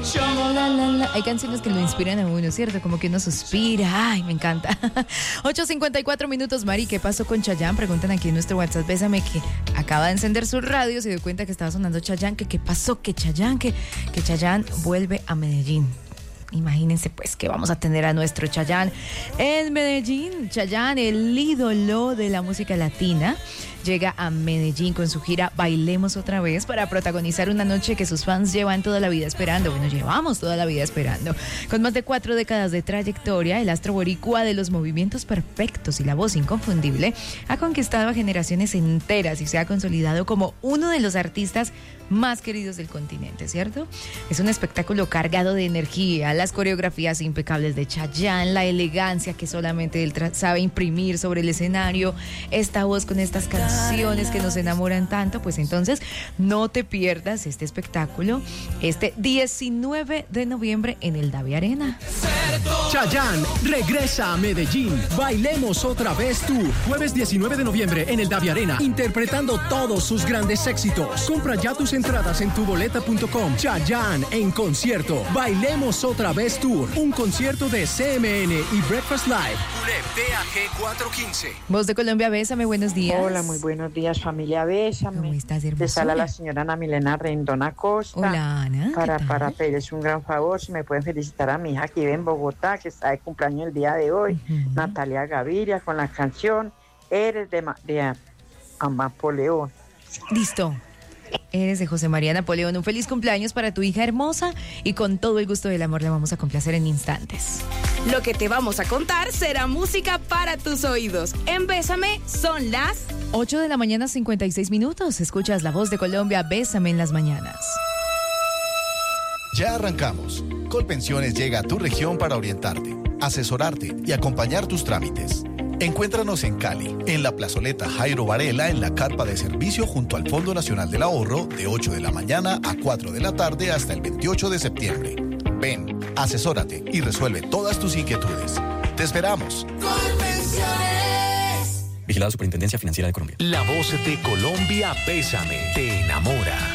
Hay canciones que lo inspiran a uno, ¿cierto? Como que uno suspira. Ay, me encanta. 8:54, Mari. ¿Qué pasó con Chayanne? Preguntan aquí en nuestro WhatsApp. Bésame, que acaba de encender su radio, se dio cuenta que estaba sonando Chayanne. ¿Qué pasó? Que Chayanne vuelve a Medellín. Imagínense pues que vamos a tener a nuestro Chayanne en Medellín. Chayanne, el ídolo de la música latina, llega a Medellín con su gira Bailemos Otra Vez para protagonizar una noche que sus fans llevan toda la vida esperando. Bueno, llevamos toda la vida esperando. Con más de 4 décadas de trayectoria, el astro boricua de los movimientos perfectos y la voz inconfundible ha conquistado a generaciones enteras y se ha consolidado como uno de los artistas más queridos del continente, ¿cierto? Es un espectáculo cargado de energía, las coreografías impecables de Chayanne, la elegancia que solamente él sabe imprimir sobre el escenario, esta voz con estas canciones que nos enamoran tanto. Pues entonces no te pierdas este espectáculo este 19 de noviembre en el Davi Arena. Chayanne regresa a Medellín. Bailemos Otra Vez Tour. Jueves 19 de noviembre en el Davi Arena, interpretando todos sus grandes éxitos. Compra ya tus entradas en tuboleta.com. Chayanne en concierto. Bailemos Otra Vez Tour. Un concierto de CMN y Breakfast Live. PAG 415. Voz de Colombia, bésame, buenos días. Hola, muy buenos días, familia, bésame. ¿Cómo estás, hermosa? Te sala la señora Ana Milena Rendón Acosta. Hola, Ana. Para pedirles un gran favor, si me pueden felicitar a mi hija que vive en Bogotá, que está de cumpleaños el día de hoy, Natalia Gaviria, con la canción Eres de Napoleón. Listo. Eres de José María Napoleón. Un feliz cumpleaños para tu hija hermosa y con todo el gusto del amor la vamos a complacer en instantes. Lo que te vamos a contar será música para tus oídos. En Bésame son las 8:56. Escuchas la Voz de Colombia, Bésame en las mañanas. Ya arrancamos. Colpensiones llega a tu región para orientarte, asesorarte y acompañar tus trámites. Encuéntranos en Cali, en la plazoleta Jairo Varela, en la carpa de servicio junto al Fondo Nacional del Ahorro, de 8 de la mañana a 4 de la tarde hasta el 28 de septiembre. Ven, asesórate y resuelve todas tus inquietudes. ¡Te esperamos! Vigilada Superintendencia Financiera de Colombia. La Voz de Colombia, Bésame, te enamora.